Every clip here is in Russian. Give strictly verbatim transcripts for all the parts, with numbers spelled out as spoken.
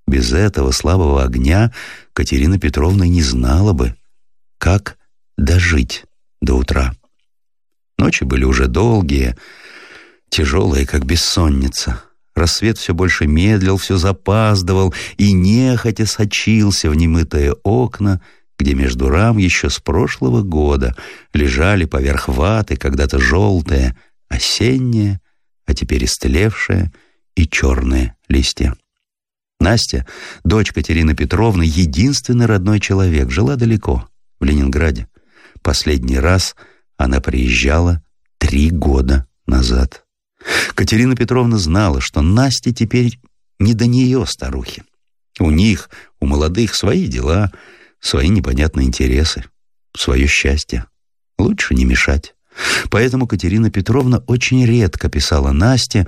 Без этого слабого огня Катерина Петровна не знала бы, как дожить до утра. Ночи были уже долгие, тяжелые, как бессонница. Рассвет все больше медлил, все запаздывал и нехотя сочился в немытые окна, где между рам еще с прошлого года лежали поверх ваты когда-то желтые, осенние, а теперь истлевшие и черные листья. Настя, дочь Катерины Петровны, единственный родной человек, жила далеко, в Ленинграде. Последний раз она приезжала три года назад. Катерина Петровна знала, что Насте теперь не до нее, старухи. У них, у молодых, свои дела, свои непонятные интересы, свое счастье. Лучше не мешать. Поэтому Катерина Петровна очень редко писала Насте,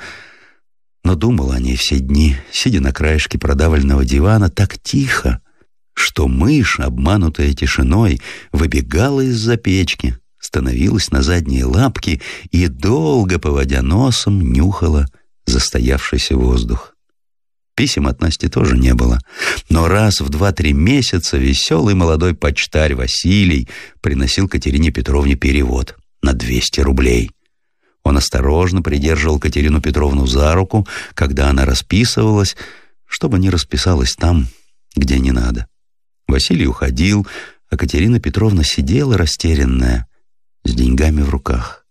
но думала о ней все дни, сидя на краешке продавленного дивана так тихо, что мышь, обманутая тишиной, выбегала из-за печки, становилась на задние лапки и, долго поводя носом, нюхала застоявшийся воздух. Писем от Насти тоже не было, но раз в два-три месяца веселый молодой почтарь Василий приносил Катерине Петровне перевод на двести рублей. Он осторожно придерживал Катерину Петровну за руку, когда она расписывалась, чтобы не расписалась там, где не надо. Василий уходил, а Катерина Петровна сидела растерянная, с деньгами в руках.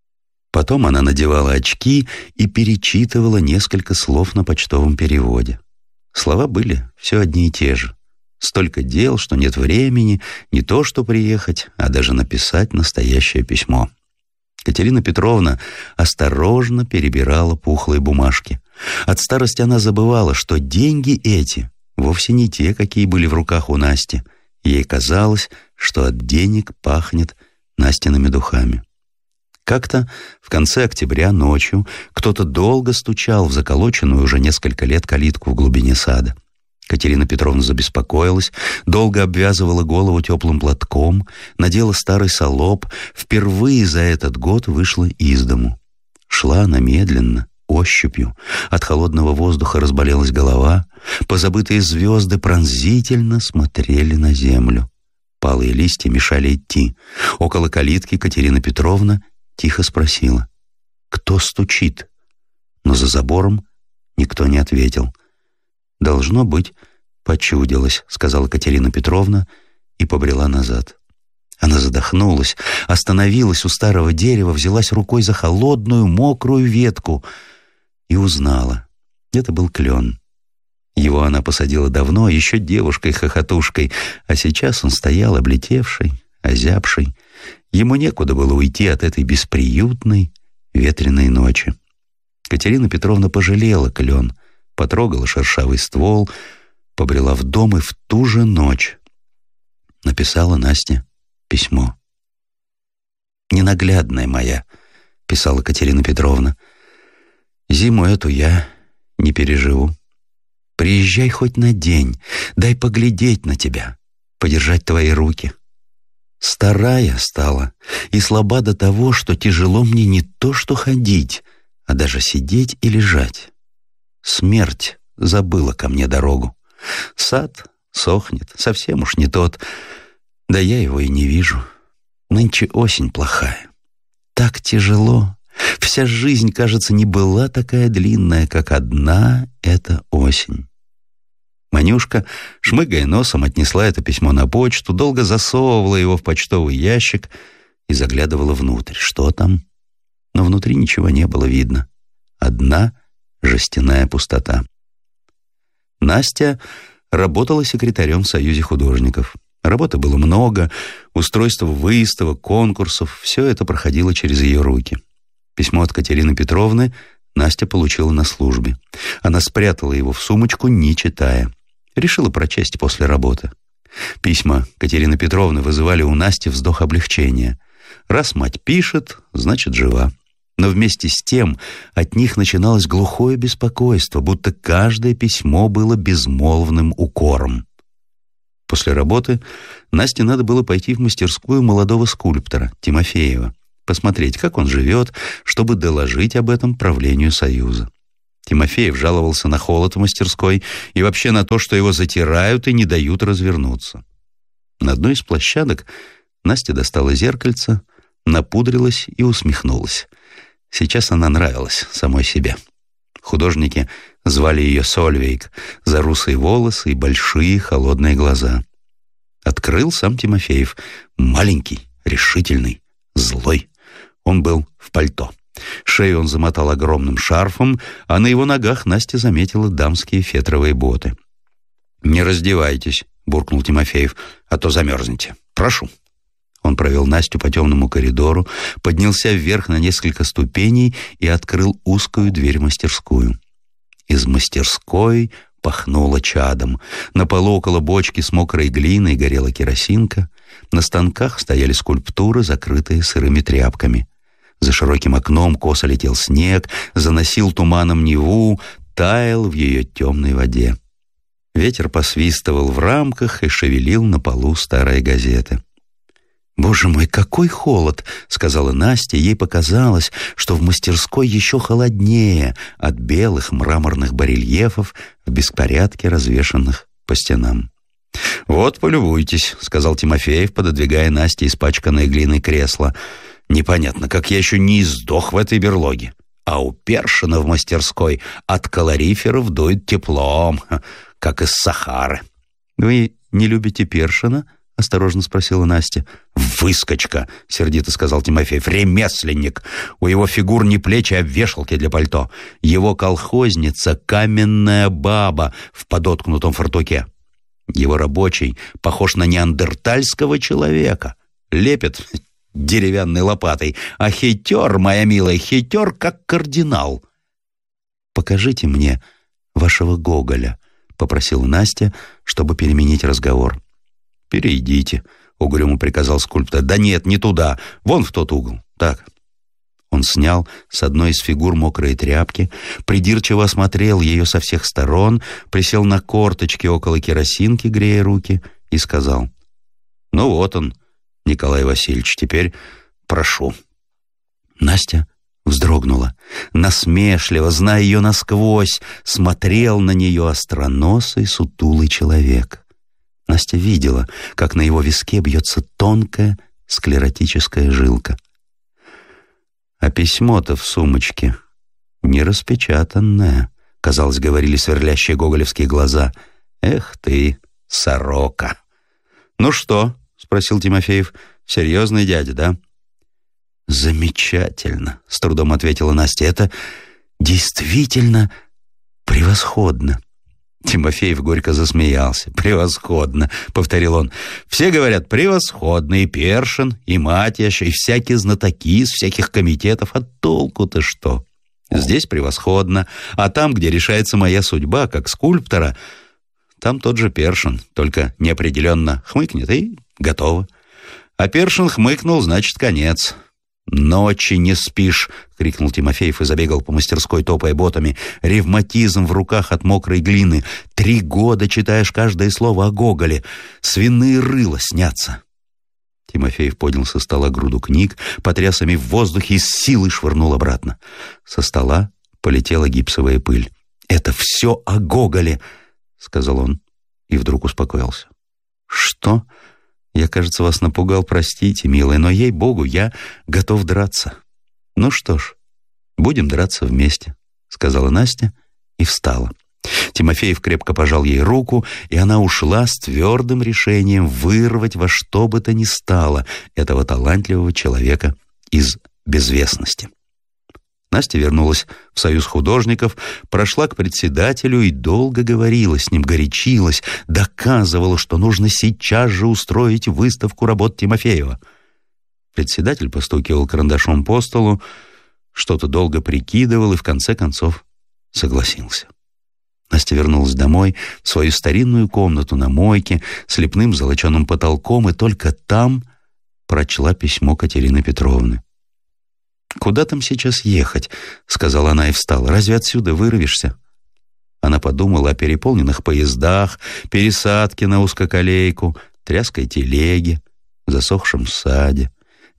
Потом она надевала очки и перечитывала несколько слов на почтовом переводе. Слова были все одни и те же. Столько дел, что нет времени не то что приехать, а даже написать настоящее письмо. Катерина Петровна осторожно перебирала пухлые бумажки. От старости она забывала, что деньги эти вовсе не те, какие были в руках у Насти. Ей казалось, что от денег пахнет Настиными духами. Как-то в конце октября ночью кто-то долго стучал в заколоченную уже несколько лет калитку в глубине сада. Катерина Петровна забеспокоилась, долго обвязывала голову теплым платком, надела старый салоп, впервые за этот год вышла из дому. Шла она медленно, ощупью. От холодного воздуха разболелась голова, позабытые звезды пронзительно смотрели на землю. Палые листья мешали идти. Около калитки Катерина Петровна тихо спросила: «Кто стучит?» Но за забором никто не ответил. «Должно быть, почудилось», — сказала Катерина Петровна и побрела назад. Она задохнулась, остановилась у старого дерева, взялась рукой за холодную, мокрую ветку и узнала. Это был клен. Его она посадила давно, еще девушкой-хохотушкой, а сейчас он стоял облетевший, озябший. Ему некуда было уйти от этой бесприютной, ветреной ночи. Катерина Петровна пожалела клен, потрогала шершавый ствол, побрела в дом и в ту же ночь написала Насте письмо. «Ненаглядная моя», — писала Катерина Петровна, — «зиму эту я не переживу. Приезжай хоть на день, дай поглядеть на тебя, подержать твои руки. Старая стала и слаба до того, что тяжело мне не то что ходить, а даже сидеть и лежать. Смерть забыла ко мне дорогу. Сад сохнет, совсем уж не тот, да я его и не вижу. Нынче осень плохая. Так тяжело. Вся жизнь, кажется, не была такая длинная, как одна эта осень». Манюшка, шмыгая носом, отнесла это письмо на почту, долго засовывала его в почтовый ящик и заглядывала внутрь. Что там? Но внутри ничего не было видно. Одна жестяная пустота. Настя работала секретарем в Союзе художников. Работы было много, устройство выставок, конкурсов, все это проходило через ее руки. Письмо от Катерины Петровны Настя получила на службе. Она спрятала его в сумочку, не читая. Решила прочесть после работы. Письма Катерины Петровны вызывали у Насти вздох облегчения. Раз мать пишет, значит, жива. Но вместе с тем от них начиналось глухое беспокойство, будто каждое письмо было безмолвным укором. После работы Насте надо было пойти в мастерскую молодого скульптора Тимофеева, посмотреть, как он живет, чтобы доложить об этом правлению Союза. Тимофеев жаловался на холод в мастерской и вообще на то, что его затирают и не дают развернуться. На одной из площадок Настя достала зеркальце, напудрилась и усмехнулась. Сейчас она нравилась самой себе. Художники звали ее Сольвейг за русые волосы и большие холодные глаза. Открыл сам Тимофеев, маленький, решительный, злой. Он был в пальто. Шею он замотал огромным шарфом, а на его ногах Настя заметила дамские фетровые боты. «Не раздевайтесь», — буркнул Тимофеев, — «а то замерзнете. Прошу». Он провел Настю по темному коридору, поднялся вверх на несколько ступеней и открыл узкую дверь в мастерскую. Из мастерской пахнуло чадом. На полу около бочки с мокрой глиной горела керосинка. На станках стояли скульптуры, закрытые сырыми тряпками. За широким окном косо летел снег, заносил туманом Неву, таял в ее темной воде. Ветер посвистывал в рамках и шевелил на полу старые газеты. «Боже мой, какой холод!» — сказала Настя. Ей показалось, что в мастерской еще холоднее от белых мраморных барельефов в беспорядке, развешанных по стенам. «Вот, полюбуйтесь», — сказал Тимофеев, пододвигая Насте испачканное глиной кресло. «Непонятно, как я еще не издох в этой берлоге. А у Першина в мастерской от калориферов дует теплом, как из Сахары». «Вы не любите Першина?» — осторожно спросила Настя. «Выскочка!» — сердито сказал Тимофеев. «Ремесленник! У его фигур не плечи, а вешалки для пальто. Его колхозница — каменная баба в подоткнутом фартуке. Его рабочий похож на неандертальского человека. Лепит деревянной лопатой, а хитер, моя милая, хитер, как кардинал». «Покажите мне вашего Гоголя», — попросила Настя, чтобы переменить разговор. «Перейдите», — угрюмо приказал скульптор. «Да нет, не туда, вон в тот угол. Так». Он снял с одной из фигур мокрые тряпки, придирчиво осмотрел ее со всех сторон, присел на корточки около керосинки, грея руки, и сказал: «Ну вот он, Николай Васильевич, теперь прошу». Настя вздрогнула. Насмешливо, зная ее насквозь, смотрел на нее остроносый сутулый человек. Настя видела, как на его виске бьется тонкая склеротическая жилка. «А письмо-то в сумочке не распечатанное», — казалось, говорили сверлящие гоголевские глаза. «Эх ты, сорока!» «Ну что?» — спросил Тимофеев. «Серьезный дядя, да?» «Замечательно», — с трудом ответила Настя. «Это действительно превосходно». Тимофеев горько засмеялся. «Превосходно», — повторил он. «Все говорят превосходно, и Першин, и Матьяш, и всякие знатоки из всяких комитетов. А толку-то что? Здесь превосходно, а там, где решается моя судьба, как скульптора, там тот же Першин, только неопределенно хмыкнет, и готово. А Першин хмыкнул, значит, конец». «Ночи не спишь!» — крикнул Тимофеев и забегал по мастерской, топая ботами. «Ревматизм в руках от мокрой глины. Три года читаешь каждое слово о Гоголе. Свиные рыла снятся». Тимофеев поднял со стола груду книг, потряс ими в воздухе и с силой швырнул обратно. Со стола полетела гипсовая пыль. «Это все о Гоголе!» — сказал он и вдруг успокоился. «Что? Я, кажется, вас напугал, простите, милая, но, ей-богу, я готов драться». «Ну что ж, будем драться вместе», — сказала Настя и встала. Тимофеев крепко пожал ей руку, и она ушла с твердым решением вырвать во что бы то ни стало этого талантливого человека из безвестности. Настя вернулась в Союз художников, прошла к председателю и долго говорила с ним, горячилась, доказывала, что нужно сейчас же устроить выставку работ Тимофеева. Председатель постукивал карандашом по столу, что-то долго прикидывал и в конце концов согласился. Настя вернулась домой, в свою старинную комнату на мойке, с лепным золоченым потолком, и только там прочла письмо Катерины Петровны. «Куда там сейчас ехать?» — сказала она и встала. «Разве отсюда вырвешься?» Она подумала о переполненных поездах, пересадке на узкоколейку, тряской телеге, засохшем саде,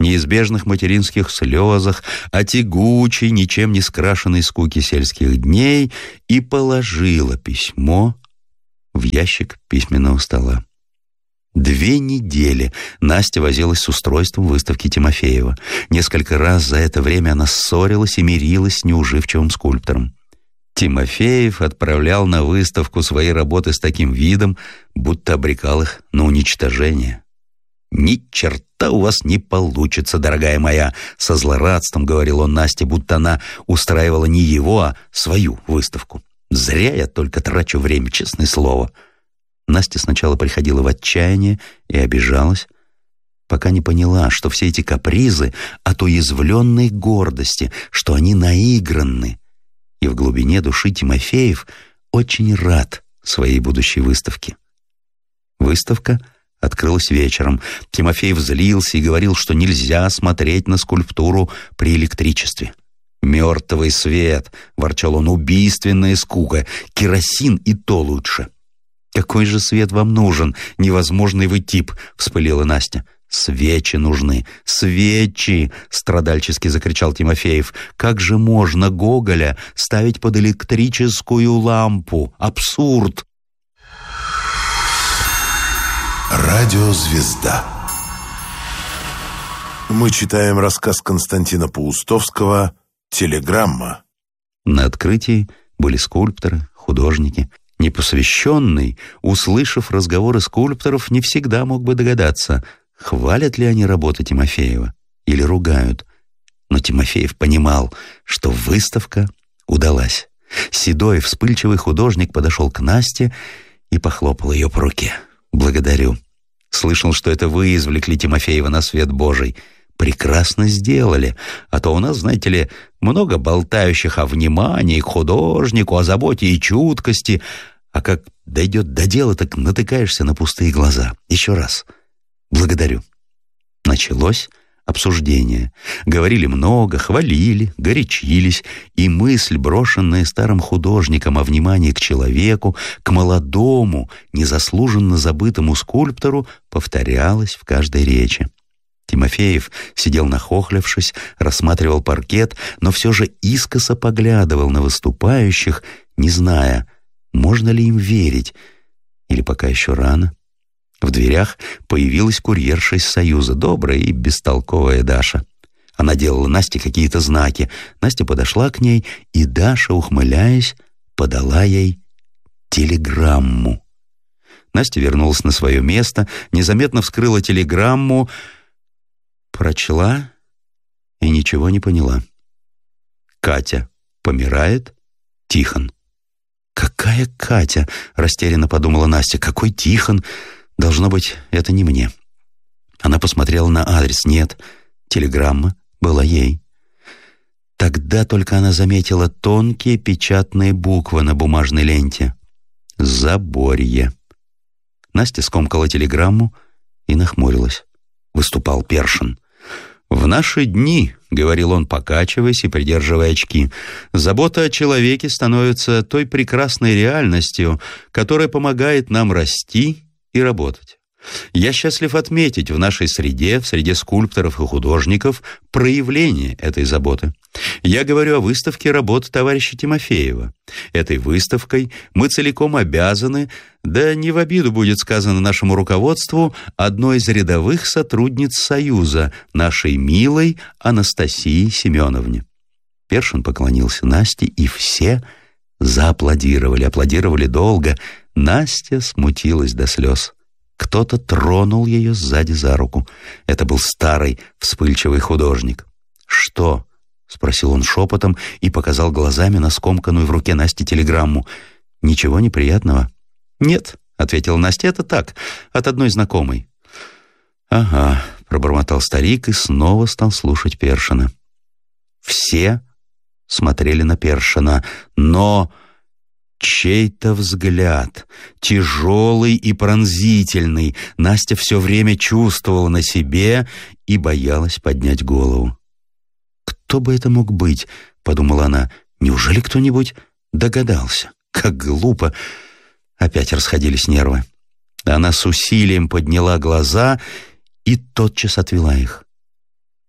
неизбежных материнских слезах, о тягучей, ничем не скрашенной скуке сельских дней и положила письмо в ящик письменного стола. Две недели Настя возилась с устройством выставки Тимофеева. Несколько раз за это время она ссорилась и мирилась с неуживчивым скульптором. Тимофеев отправлял на выставку свои работы с таким видом, будто обрекал их на уничтожение. «Ни черта у вас не получится, дорогая моя!» — со злорадством говорил он Насте, будто она устраивала не его, а свою выставку. «Зря я только трачу время, честное слово». Настя сначала приходила в отчаяние и обижалась, пока не поняла, что все эти капризы от уязвленной гордости, что они наигранны. И в глубине души Тимофеев очень рад своей будущей выставке. Выставка открылась вечером. Тимофеев злился и говорил, что нельзя смотреть на скульптуру при электричестве. «Мертвый свет», — ворчал он, — «убийственная скука, керосин и то лучше». «Какой же свет вам нужен, невозможный вы тип?» — вспылила Настя. «Свечи нужны, свечи!» — страдальчески закричал Тимофеев. «Как же можно Гоголя ставить под электрическую лампу? Абсурд!» Радиозвезда. Мы читаем рассказ Константина Паустовского «Телеграмма». На открытии были скульпторы, художники. Непосвященный, услышав разговоры скульпторов, не всегда мог бы догадаться, хвалят ли они работы Тимофеева или ругают. Но Тимофеев понимал, что выставка удалась. Седой, вспыльчивый художник подошел к Насте и похлопал ее по руке. «Благодарю. Слышал, что это вы извлекли Тимофеева на свет Божий. Прекрасно сделали. А то у нас, знаете ли, много болтающих о внимании к художнику, о заботе и чуткости. А как дойдет до дела, так натыкаешься на пустые глаза. Еще раз. Благодарю». Началось обсуждение. Говорили много, хвалили, горячились, и мысль, брошенная старым художником о внимании к человеку, к молодому, незаслуженно забытому скульптору, повторялась в каждой речи. Тимофеев сидел нахохлившись, рассматривал паркет, но все же искоса поглядывал на выступающих, не зная, можно ли им верить, или пока еще рано. В дверях появилась курьерша из Союза, добрая и бестолковая Даша. Она делала Насте какие-то знаки. Настя подошла к ней, и Даша, ухмыляясь, подала ей телеграмму. Настя вернулась на свое место, незаметно вскрыла телеграмму, прочла и ничего не поняла. «Катя помирает. Тихон». «Какая Катя?» — растерянно подумала Настя. «Какой Тихон? Должно быть, это не мне». Она посмотрела на адрес. Нет, телеграмма была ей. Тогда только она заметила тонкие печатные буквы на бумажной ленте. «Заборье». Настя скомкала телеграмму и нахмурилась. Выступал Першин. «В наши дни, — говорил он, покачиваясь и придерживая очки, — забота о человеке становится той прекрасной реальностью, которая помогает нам расти и работать. Я счастлив отметить в нашей среде, в среде скульпторов и художников, проявление этой заботы. Я говорю о выставке работ товарища Тимофеева. Этой выставкой мы целиком обязаны, да не в обиду будет сказано нашему руководству, одной из рядовых сотрудниц Союза, нашей милой Анастасии Семеновне». Першин поклонился Насте, и все зааплодировали, аплодировали долго. Настя смутилась до слез. Кто-то тронул ее сзади за руку. Это был старый, вспыльчивый художник. «Что?» — спросил он шепотом и показал глазами на скомканную в руке Насти телеграмму. «Ничего неприятного?» «Нет», — ответила Настя, — «это так, от одной знакомой». «Ага», — пробормотал старик и снова стал слушать Першина. Все смотрели на Першина, но чей-то взгляд, тяжелый и пронзительный, Настя все время чувствовала на себе и боялась поднять голову. «Кто бы это мог быть?» — подумала она. «Неужели кто-нибудь догадался? Как глупо!» Опять расходились нервы. Она с усилием подняла глаза и тотчас отвела их.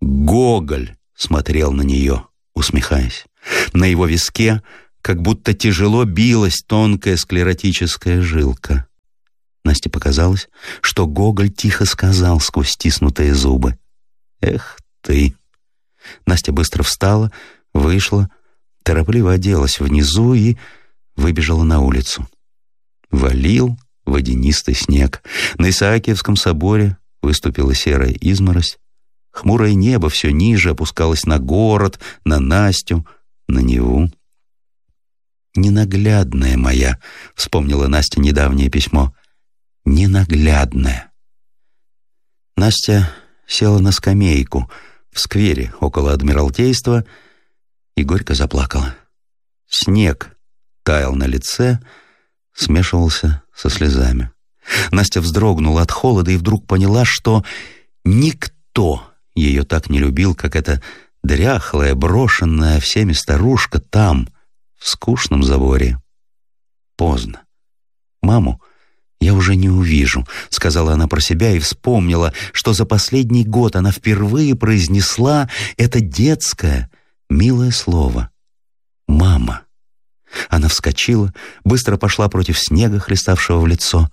Гоголь смотрел на нее, усмехаясь. На его виске как будто тяжело билась тонкая склеротическая жилка. Насте показалось, что Гоголь тихо сказал сквозь стиснутые зубы: «Эх ты!» Настя быстро встала, вышла, торопливо оделась внизу и выбежала на улицу. Валил водянистый снег. На Исаакиевском соборе выступила серая изморозь. Хмурое небо все ниже опускалось на город, на Настю, на Неву. «Ненаглядная моя», — вспомнила Настя недавнее письмо. «Ненаглядная». Настя села на скамейку в сквере около Адмиралтейства и горько заплакала. Снег таял на лице, смешивался со слезами. Настя вздрогнула от холода и вдруг поняла, что никто ее так не любил, как эта дряхлая, брошенная всеми старушка там, в скучном заборе. Поздно. «Маму я уже не увижу», — сказала она про себя и вспомнила, что за последний год она впервые произнесла это детское, милое слово «мама». Она вскочила, быстро пошла против снега, хлеставшего в лицо.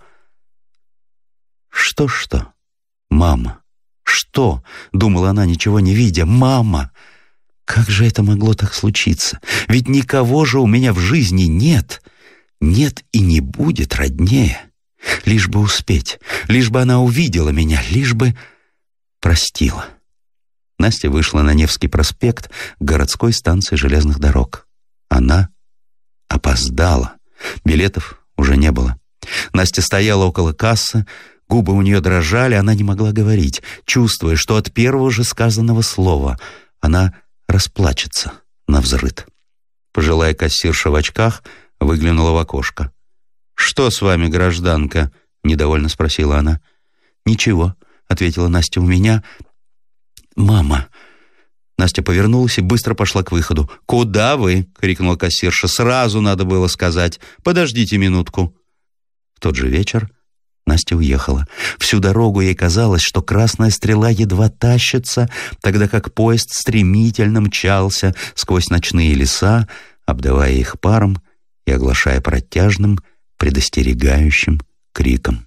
«Что-что? Мама? Что?» — думала она, ничего не видя. «Мама! Как же это могло так случиться? Ведь никого же у меня в жизни нет. Нет и не будет роднее. Лишь бы успеть, лишь бы она увидела меня, лишь бы простила». Настя вышла на Невский проспект к городской станции железных дорог. Она опоздала. Билетов уже не было. Настя стояла около кассы, губы у нее дрожали, она не могла говорить, чувствуя, что от первого же сказанного слова она расплачется навзрыд. Пожилая кассирша в очках выглянула в окошко. «Что с вами, гражданка?» — недовольно спросила она. «Ничего», — ответила Настя, — «у меня...» «Мама...» Настя повернулась и быстро пошла к выходу. «Куда вы?» — крикнула кассирша. «Сразу надо было сказать. Подождите минутку». В тот же вечер Настя уехала. Всю дорогу ей казалось, что красная стрела едва тащится, тогда как поезд стремительно мчался сквозь ночные леса, обдавая их паром и оглашая протяжным, предостерегающим криком.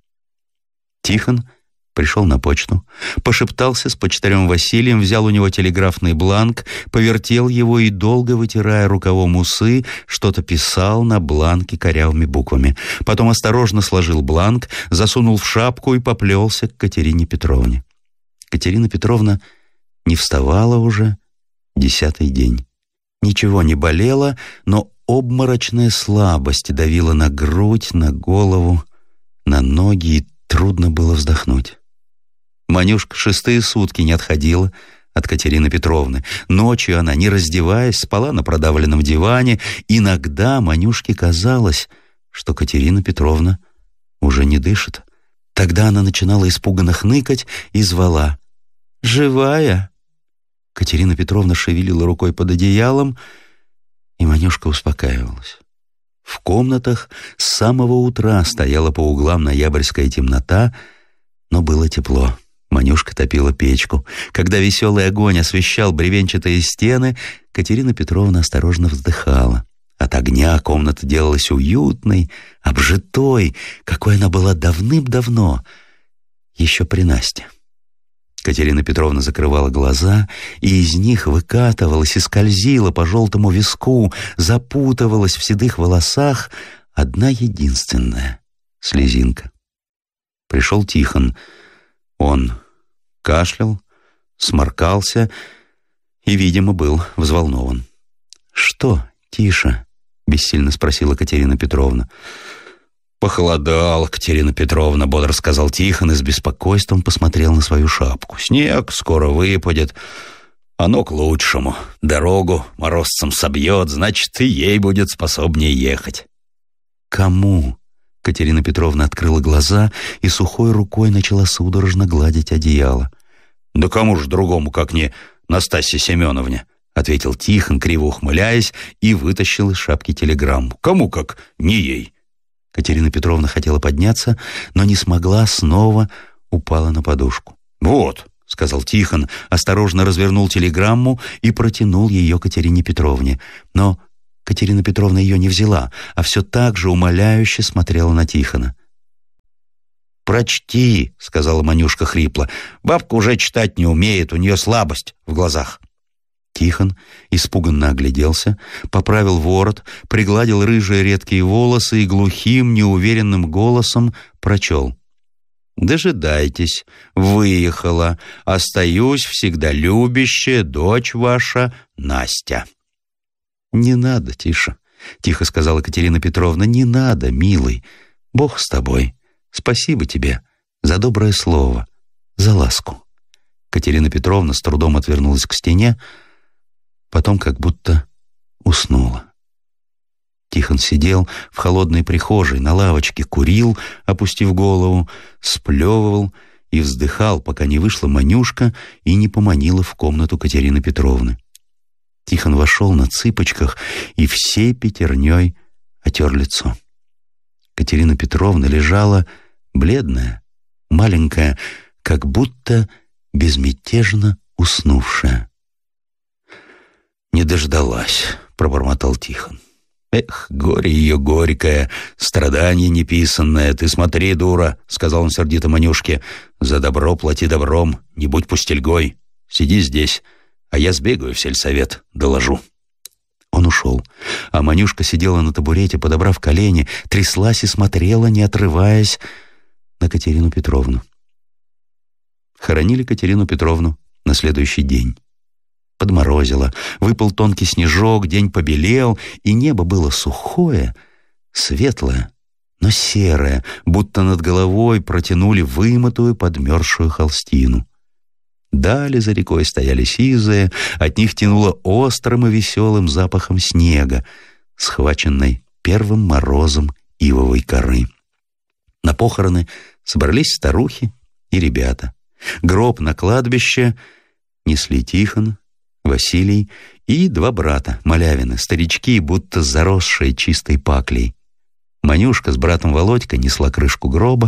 Тихон пришел на почту, пошептался с почтарем Василием, взял у него телеграфный бланк, повертел его и, долго вытирая рукавом усы, что-то писал на бланке корявыми буквами. Потом осторожно сложил бланк, засунул в шапку и поплелся к Катерине Петровне. Катерина Петровна не вставала уже десятый день. Ничего не болело, но обморочная слабость давила на грудь, на голову, на ноги, и трудно было вздохнуть. Манюшка шестые сутки не отходила от Катерины Петровны. Ночью она, не раздеваясь, спала на продавленном диване. Иногда Манюшке казалось, что Катерина Петровна уже не дышит. Тогда она начинала испуганно хныкать и звала: «Живая?» Катерина Петровна шевелила рукой под одеялом, и Манюшка успокаивалась. В комнатах с самого утра стояла по углам ноябрьская темнота, но было тепло. Манюшка топила печку. Когда веселый огонь освещал бревенчатые стены, Катерина Петровна осторожно вздыхала. От огня комната делалась уютной, обжитой, какой она была давным-давно, еще при Насте. Катерина Петровна закрывала глаза, и из них выкатывалась и скользила по желтому виску, запутывалась в седых волосах одна единственная слезинка. Пришел Тихон. Он кашлял, сморкался и, видимо, был взволнован. «Что, Тиша?» — бессильно спросила Катерина Петровна. «Похолодало, Катерина Петровна», — бодро сказал Тихон и с беспокойством посмотрел на свою шапку. «Снег скоро выпадет. Оно к лучшему. Дорогу морозцем собьет, значит, и ей будет способнее ехать». «Кому?» Катерина Петровна открыла глаза и сухой рукой начала судорожно гладить одеяло. «Да кому же другому, как не Настасье Семеновне?» — ответил Тихон, криво ухмыляясь, и вытащил из шапки телеграмму. «Кому как не ей?» Катерина Петровна хотела подняться, но не смогла, снова упала на подушку. «Вот», — сказал Тихон, осторожно развернул телеграмму и протянул ее Катерине Петровне. Но Катерина Петровна ее не взяла, а все так же умоляюще смотрела на Тихона. «Прочти», — сказала Манюшка хрипло. «Бабка уже читать не умеет, у нее слабость в глазах». Тихон испуганно огляделся, поправил ворот, пригладил рыжие редкие волосы и глухим, неуверенным голосом прочел. «Дожидайтесь, выехала, остаюсь всегда любящая дочь ваша Настя». «Не надо, Тиша», — тихо сказала Катерина Петровна, — «не надо, милый, Бог с тобой. Спасибо тебе за доброе слово, за ласку». Катерина Петровна с трудом отвернулась к стене, потом как будто уснула. Тихон сидел в холодной прихожей на лавочке, курил, опустив голову, сплевывал и вздыхал, пока не вышла Манюшка и не поманила в комнату Катерины Петровны. Тихон вошел на цыпочках и всей пятерней отер лицо. Катерина Петровна лежала бледная, маленькая, как будто безмятежно уснувшая. «Не дождалась», — пробормотал Тихон. «Эх, горе ее горькое, страдание неписанное. Ты смотри, дура», — сказал он сердито Манюшке. «За добро плати добром, не будь пустельгой. Сиди здесь, а я сбегаю в сельсовет, доложу». Он ушел, а Манюшка сидела на табурете, подобрав колени, тряслась и смотрела, не отрываясь, на Катерину Петровну. Хоронили Катерину Петровну на следующий день. Подморозило, выпал тонкий снежок, день побелел, и небо было сухое, светлое, но серое, будто над головой протянули вымытую подмерзшую холстину. Дали за рекой стояли сизые, от них тянуло острым и веселым запахом снега, схваченной первым морозом ивовой коры. На похороны собрались старухи и ребята. Гроб на кладбище несли Тихон, Василий и два брата, малявины, старички, будто заросшие чистой паклей. Манюшка с братом Володькой несла крышку гроба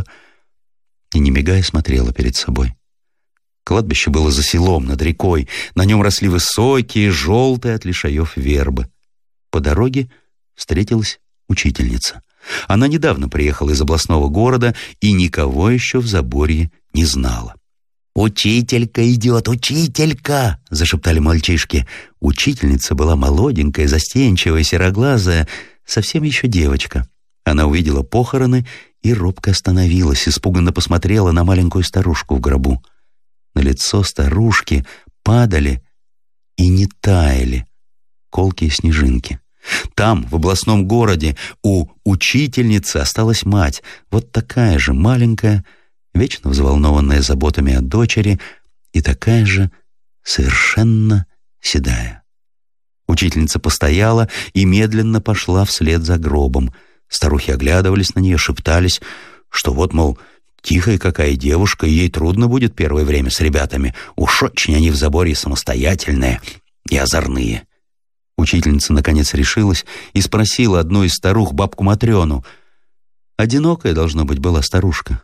и, не мигая, смотрела перед собой. Кладбище было за селом, над рекой. На нем росли высокие, желтые от лишаев вербы. По дороге встретилась учительница. Она недавно приехала из областного города и никого еще в Заборье не знала. «Учителька идет, учителька!» — зашептали мальчишки. Учительница была молоденькая, застенчивая, сероглазая, совсем еще девочка. Она увидела похороны и робко остановилась, испуганно посмотрела на маленькую старушку в гробу. На лицо старушки падали и не таяли колкие снежинки. Там, в областном городе, у учительницы осталась мать, вот такая же маленькая, вечно взволнованная заботами о дочери и такая же совершенно седая. Учительница постояла и медленно пошла вслед за гробом. Старухи оглядывались на нее, шептались, что вот, мол, тихая какая девушка, и ей трудно будет первое время с ребятами. Уж очень они в Заборье самостоятельные и озорные. Учительница, наконец, решилась и спросила одну из старух, бабку Матрёну. Одинокая, должно быть, была старушка.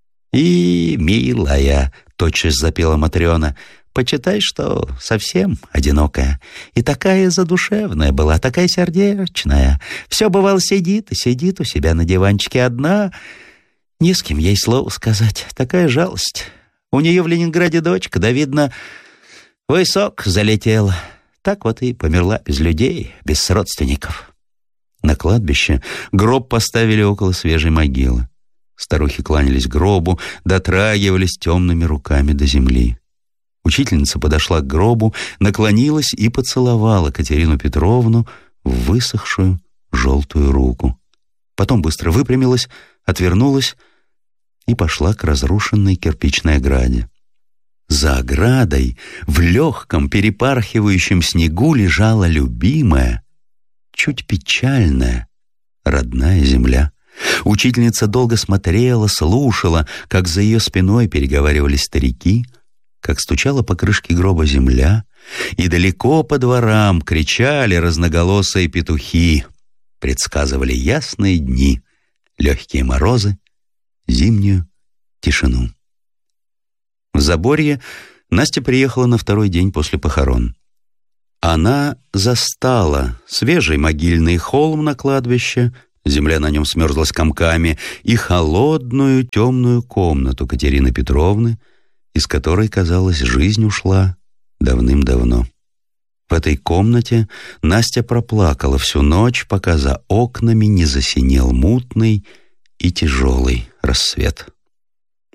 «И, милая», — тотчас запела Матрёна, — «почитай, что совсем одинокая. И такая задушевная была, такая сердечная. Все, бывало, сидит и сидит у себя на диванчике одна. Не с кем ей слово сказать. Такая жалость. У нее в Ленинграде дочка, да, видно, высок залетела. Так вот и померла без людей, без родственников». На кладбище гроб поставили около свежей могилы. Старухи кланялись гробу, дотрагивались темными руками до земли. Учительница подошла к гробу, наклонилась и поцеловала Катерину Петровну в высохшую желтую руку. Потом быстро выпрямилась, отвернулась и пошла к разрушенной кирпичной ограде. За оградой в легком перепархивающем снегу лежала любимая, чуть печальная, родная земля. Учительница долго смотрела, слушала, как за ее спиной переговаривались старики, как стучала по крышке гроба земля, и далеко по дворам кричали разноголосые петухи, предсказывали ясные дни, легкие морозы, зимнюю тишину. В Заборье Настя приехала на второй день после похорон. Она застала свежий могильный холм на кладбище, земля на нем смерзлась комками, и холодную темную комнату Катерины Петровны, из которой, казалось, жизнь ушла давным-давно. В этой комнате Настя проплакала всю ночь, пока за окнами не засинел мутный и тяжелый рассвет.